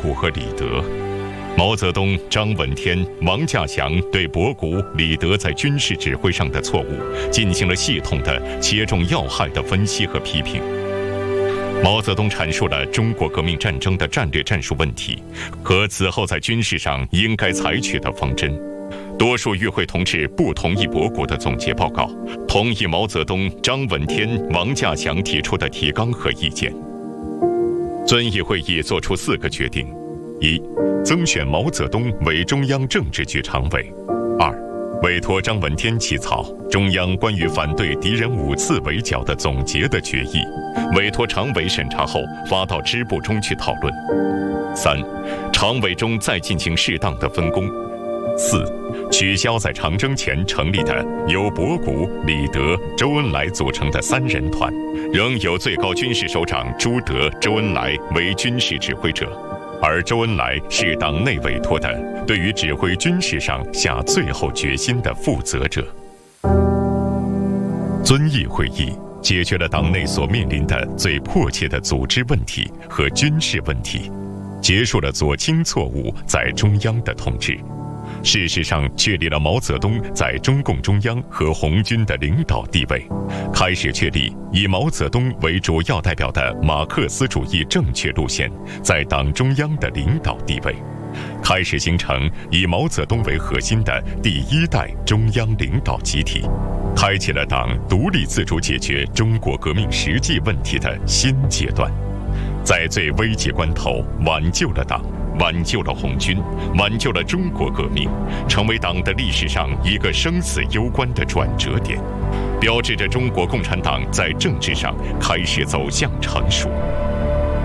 古和李德。毛泽东、张闻天、王稼祥对博古、李德在军事指挥上的错误进行了系统的、切中要害的分析和批评。毛泽东阐述了中国革命战争的战略战术问题和此后在军事上应该采取的方针。多数与会同志不同意博古的总结报告，同意毛泽东、张闻天、王稼祥提出的提纲和意见。遵义会议作出4个决定：一、增选毛泽东为中央政治局常委；二、委托张闻天起草中央关于反对敌人5次围剿的总结的决议，委托常委审查后发到支部中去讨论；三、常委中再进行适当的分工；四、取消在长征前成立的由博古、李德、周恩来组成的3人团，仍由最高军事首长朱德、周恩来为军事指挥者，而周恩来是党内委托的，对于指挥军事上下最后决心的负责者。遵义会议解决了党内所面临的最迫切的组织问题和军事问题，结束了左倾错误在中央的统治。事实上确立了毛泽东在中共中央和红军的领导地位，开始确立以毛泽东为主要代表的马克思主义正确路线在党中央的领导地位，开始形成以毛泽东为核心的第1代中央领导集体，开启了党独立自主解决中国革命实际问题的新阶段，在最危急关头挽救了党，挽救了红军，挽救了中国革命，成为党的历史上一个生死攸关的转折点，标志着中国共产党在政治上开始走向成熟。